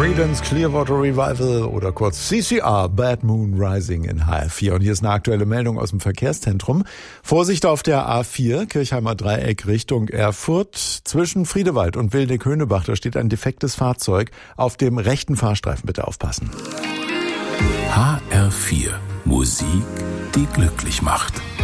Creedence Clearwater Revival oder kurz CCR, Bad Moon Rising in HR4. Und hier ist eine aktuelle Meldung aus dem Verkehrszentrum. Vorsicht auf der A4, Kirchheimer Dreieck Richtung Erfurt. Zwischen Friedewald und Wildeck-Höhnebach, da steht ein defektes Fahrzeug. Auf dem rechten Fahrstreifen bitte aufpassen. HR4, Musik, die glücklich macht.